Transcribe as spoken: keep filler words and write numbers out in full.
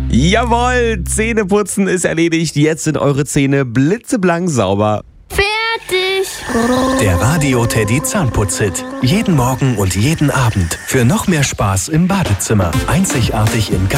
Jawohl, Zähneputzen ist erledigt. Jetzt sind eure Zähne blitzeblank sauber. Fertig. Der Radio Teddy Zahnputz-Hit. Jeden Morgen und jeden Abend. Für noch mehr Spaß im Badezimmer. Einzigartig in